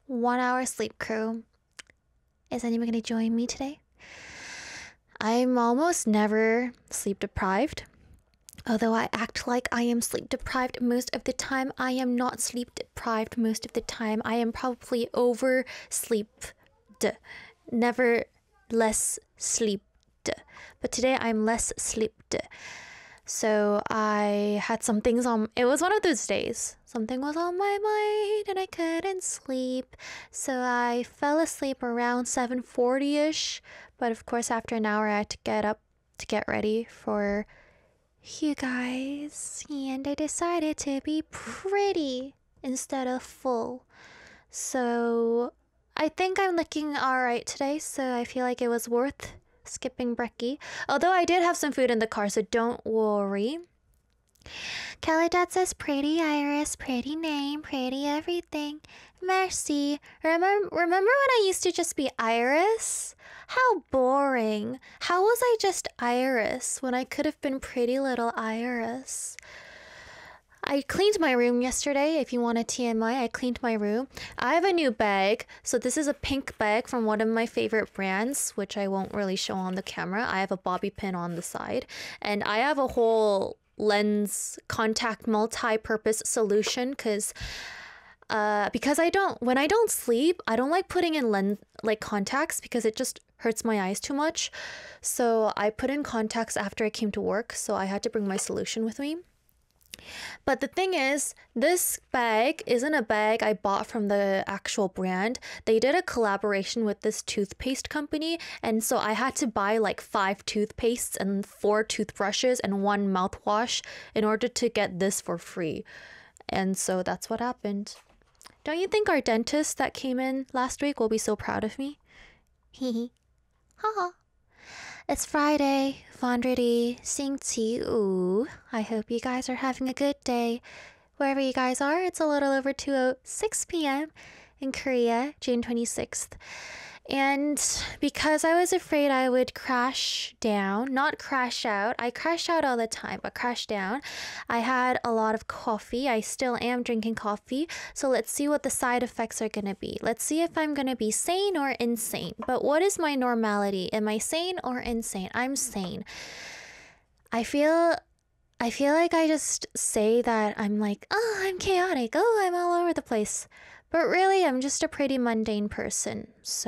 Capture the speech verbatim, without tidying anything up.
one hour sleep crew. Is anyone going to join me today? I'm almost never sleep deprived. Although I act like I am sleep deprived most of the time, I am not sleep deprived most of the time. I am probably oversleeped. Never less sleeped. But today I'm less sleeped. So I had some things on, it was one of those days. Something was on my mind and I couldn't sleep. So I fell asleep around seven forty-ish. But of course, after an hour, I had to get up to get ready for you guys. And I decided to be pretty instead of full. So I think I'm looking alright today. So I feel like it was worth skipping brekkie. Although I did have some food in the car, so don't worry. Kelly Dad says pretty Iris, pretty name, pretty everything. Merci. Remember, remember when I used to just be Iris? How boring. How was I just Iris when I could have been pretty little Iris? I cleaned my room yesterday. If you want a T M I, I cleaned my room. I have a new bag. So this is a pink bag from one of my favorite brands, which I won't really show on the camera. I have a bobby pin on the side. And I have a whole lens contact multi-purpose solution because uh, because I don't, when I don't sleep, I don't like putting in lens, like contacts because it just hurts my eyes too much. So I put in contacts after I came to work. So I had to bring my solution with me. But the thing is, this bag isn't a bag I bought from the actual brand. They did a collaboration with this toothpaste company, and so I had to buy like five toothpastes and four toothbrushes and one mouthwash in order to get this for free. And so that's what happened. Don't you think our dentist that came in last week will be so proud of me? Hee hee. Haha. It's Friday, vendredi, 星期五. I hope you guys are having a good day. Wherever you guys are, it's a little over two oh six p m in Korea, June twenty-sixth. And because I was afraid I would crash down, not crash out, I crash out all the time, but crash down, I had a lot of coffee. I still am drinking coffee. So let's see what the side effects are going to be. Let's see if I'm going to be sane or insane. But what is my normality? Am I sane or insane? I'm sane. I feel... I feel like I just say that I'm like, oh, I'm chaotic. Oh, I'm all over the place. But really, I'm just a pretty mundane person. So